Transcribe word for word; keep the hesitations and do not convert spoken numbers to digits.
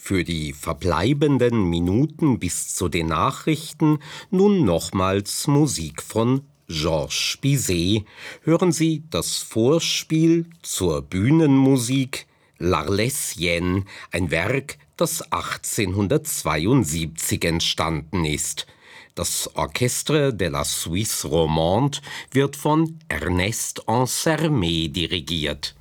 Für die verbleibenden Minuten bis zu den Nachrichten nun nochmals Musik von Georges Bizet. Hören Sie das Vorspiel zur Bühnenmusik L'Arlésienne, ein Werk, das achtzehnhundertzweiundsiebzig entstanden ist. Das Orchestre de la Suisse Romande wird von Ernest Ansermet dirigiert.